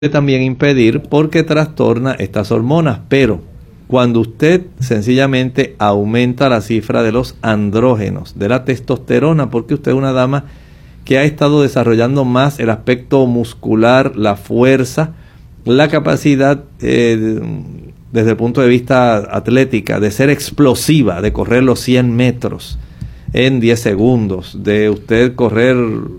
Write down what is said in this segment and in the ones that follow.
también impedir porque trastorna estas hormonas, pero cuando usted sencillamente aumenta la cifra de los andrógenos, de la testosterona, porque usted es una dama que ha estado desarrollando más el aspecto muscular, la fuerza, la capacidad desde el punto de vista atlética, de ser explosiva, de correr los 100 metros en 10 segundos, de usted correr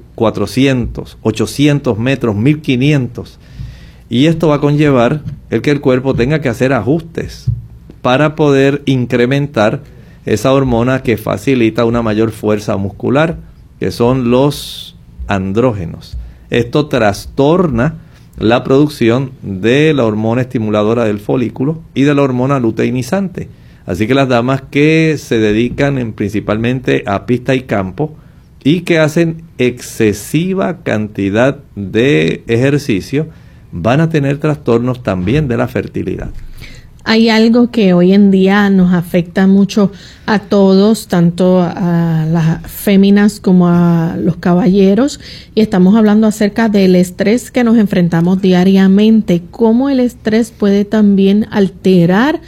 400, 800 metros, 1500. Y esto va a conllevar el que el cuerpo tenga que hacer ajustes para poder incrementar esa hormona que facilita una mayor fuerza muscular, que son los andrógenos. Esto trastorna la producción de la hormona estimuladora del folículo y de la hormona luteinizante. Así que las damas que se dedican principalmente a pista y campo y que hacen excesiva cantidad de ejercicio van a tener trastornos también de la fertilidad. Hay algo que hoy en día nos afecta mucho a todos, tanto a las féminas como a los caballeros, y estamos hablando acerca del estrés que nos enfrentamos diariamente. ¿Cómo el estrés puede también alterar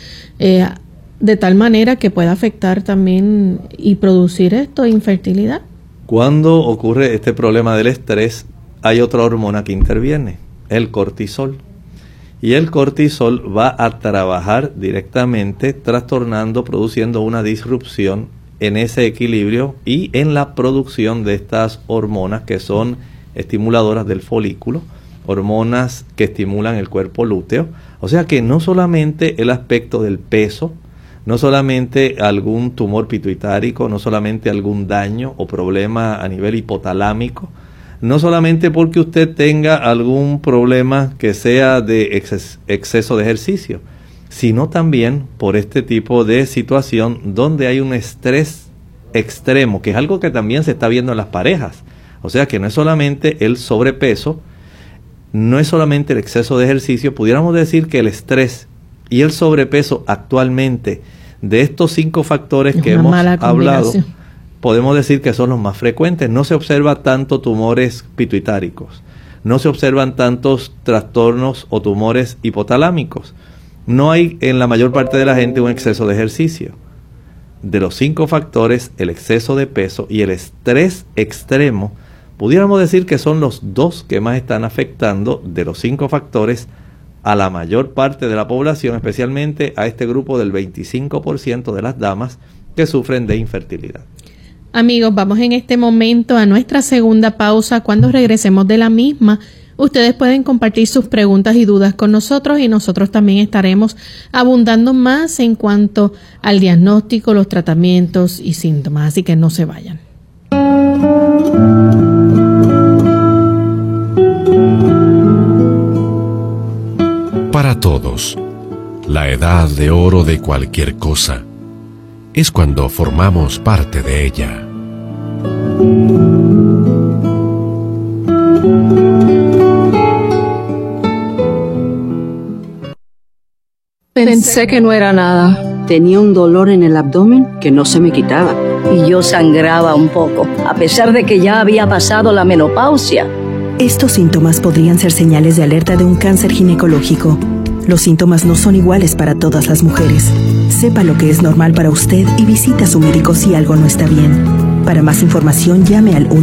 de tal manera que pueda afectar también y producir infertilidad? Cuando ocurre este problema del estrés, hay otra hormona que interviene, el cortisol. Y el cortisol va a trabajar directamente trastornando, produciendo una disrupción en ese equilibrio y en la producción de estas hormonas que son estimuladoras del folículo, hormonas que estimulan el cuerpo lúteo. O sea que no solamente el aspecto del peso, no solamente algún tumor pituitárico, no solamente algún daño o problema a nivel hipotalámico, no solamente porque usted tenga algún problema que sea de exceso de ejercicio, sino también por este tipo de situación donde hay un estrés extremo, que es algo que también se está viendo en las parejas. O sea que no es solamente el sobrepeso, no es solamente el exceso de ejercicio, pudiéramos decir que el estrés y el sobrepeso actualmente, de estos 5 factores que hemos hablado, podemos decir que son los más frecuentes. No se observa tanto tumores pituitáricos, no se observan tantos trastornos o tumores hipotalámicos. No hay en la mayor parte de la gente un exceso de ejercicio. De los 5 factores, el exceso de peso y el estrés extremo, pudiéramos decir que son los 2 que más están afectando de los 5 factores a la mayor parte de la población, especialmente a este grupo del 25% de las damas que sufren de infertilidad. Amigos, vamos en este momento a nuestra segunda pausa. Cuando regresemos de la misma, ustedes pueden compartir sus preguntas y dudas con nosotros y nosotros también estaremos abundando más en cuanto al diagnóstico, los tratamientos y síntomas. Así que no se vayan. Para todos, la edad de oro de cualquier cosa es cuando formamos parte de ella. Pensé que no era nada. Tenía un dolor en el abdomen que no se me quitaba. Y yo sangraba un poco, a pesar de que ya había pasado la menopausia. Estos síntomas podrían ser señales de alerta de un cáncer ginecológico. Los síntomas no son iguales para todas las mujeres. Sepa lo que es normal para usted y visite a su médico si algo no está bien. Para más información, llame al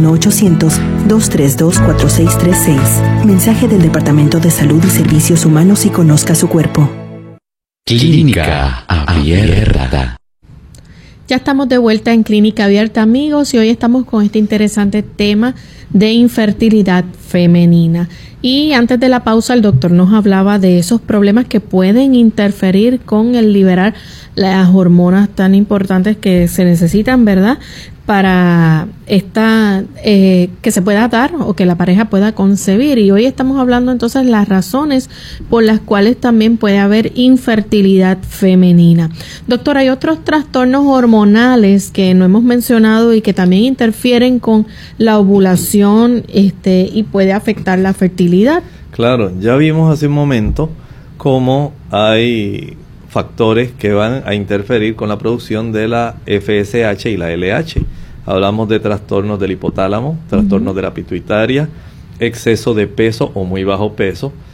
1-800-232-4636. Mensaje del Departamento de Salud y Servicios Humanos y conozca su cuerpo. Clínica Abierta. Ya estamos de vuelta en Clínica Abierta, amigos, y hoy estamos con este interesante tema de infertilidad femenina. Y antes de la pausa, el doctor nos hablaba de esos problemas que pueden interferir con el liberar las hormonas tan importantes que se necesitan, ¿verdad?, para que se pueda dar o que la pareja pueda concebir. Y hoy estamos hablando entonces las razones por las cuales también puede haber infertilidad femenina. Doctor, hay otros trastornos hormonales que no hemos mencionado y que también interfieren con la ovulación y puede afectar la fertilidad. Claro, ya vimos hace un momento cómo hay factores que van a interferir con la producción de la FSH y la LH. Hablamos de trastornos del hipotálamo, trastornos de la pituitaria, exceso de peso o muy bajo peso,